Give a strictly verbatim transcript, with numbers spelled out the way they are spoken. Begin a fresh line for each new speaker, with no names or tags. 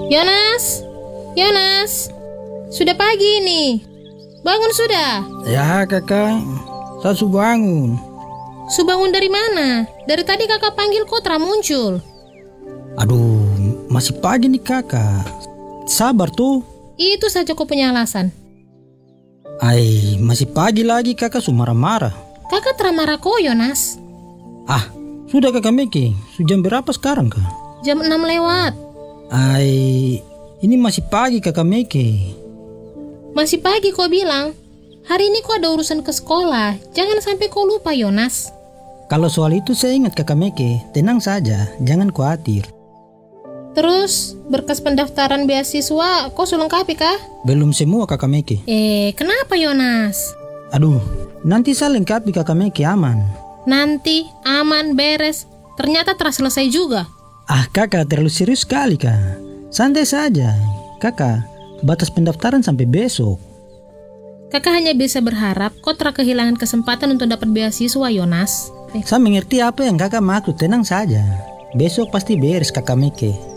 Yonas, Yonas, sudah pagi nih. Bangun sudah?
Ya kakak, saya sudah bangun.
Sudah bangun dari mana? Dari tadi kakak panggil kok tak muncul.
Aduh, masih pagi nih kakak. Sabar tuh.
Itu saja kau punya alasan.
Ai, masih pagi lagi kakak su marah-marah.
Kakak termarah kok Yonas.
Ah, sudah kakak Meki. Sudah jam berapa sekarang kak?
Jam enam lewat.
Ai, ini masih pagi kakak Meki.
Masih pagi kau bilang. Hari ini kau ada urusan ke sekolah. Jangan sampai kau lupa Yonas.
Kalau soal itu saya ingat kakak Meki. Tenang saja, jangan khawatir.
Terus berkas pendaftaran beasiswa kau sudah lengkapi kah?
Belum semua kakak Meki.
Eh, kenapa Yonas?
Aduh, nanti saya lengkapi kakak Meki aman.
Nanti aman beres. Ternyata telah selesai juga.
Ah kakak terlalu serius sekali kak. Santai saja. Kakak, batas pendaftaran sampai besok.
Kakak hanya bisa berharap kau telah kehilangan kesempatan untuk dapat beasiswa Yonas.
Saya mengerti apa yang kakak maksud, tenang saja. Besok pasti beres kakak Meki.